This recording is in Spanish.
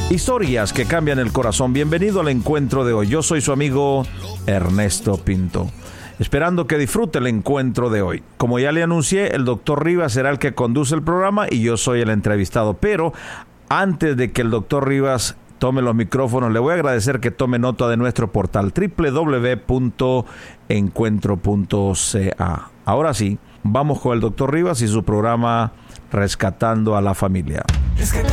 Historias que cambian el corazón. Bienvenido al encuentro de hoy. Yo soy su amigo Ernesto Pinto, esperando que disfrute el encuentro de hoy. Como ya le anuncié, el doctor Rivas será el que conduce el programa y yo soy el entrevistado. Pero antes de que el doctor Rivas tome los micrófonos, le voy a agradecer que tome nota de nuestro portal www.encuentro.ca. Ahora sí, vamos con el doctor Rivas y su programa Rescatando a la Familia.